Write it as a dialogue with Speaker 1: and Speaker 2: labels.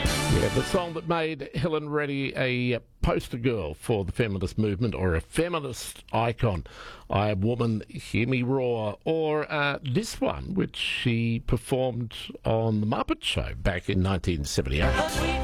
Speaker 1: Yeah, the song that made Helen Reddy a poster girl for the feminist movement, or a feminist icon. I Am Woman, Hear Me Roar. Or this one, which she performed on The Muppet Show back in 1978.